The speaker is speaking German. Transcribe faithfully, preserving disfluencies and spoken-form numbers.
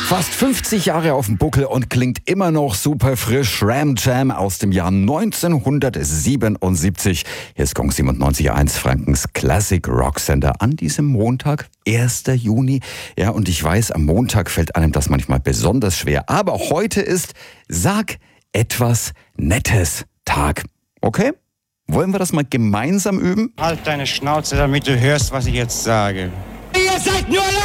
Fast fünfzig Jahre auf dem Buckel und klingt immer noch super frisch. Ram Jam aus dem Jahr neunzehnhundertsiebenundsiebzig. Hier ist Gong siebenundneunzig Komma eins, Frankens Classic Rock Sender an diesem Montag, erster Juni. Ja, und ich weiß, am Montag fällt einem das manchmal besonders schwer. Aber heute ist Sag etwas Nettes Tag. Okay? Wollen wir das mal gemeinsam üben? Halt deine Schnauze, damit du hörst, was ich jetzt sage. Ihr seid nur